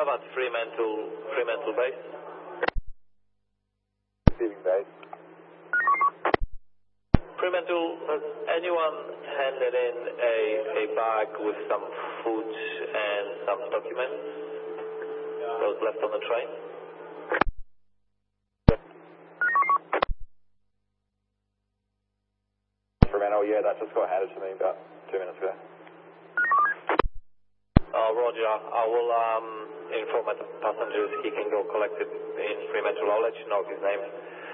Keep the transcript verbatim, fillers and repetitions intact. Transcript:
Java at Fremantle, Fremantle base. Receiving base. Fremantle, has anyone handed in a, a bag with some food and some documents? Those left on the train? Fremantle, yeah, that just got handed to me about two minutes ago. Oh, Roger. I will um, inform the passengers he can go collect it in Fremantle. I'll let you know his name.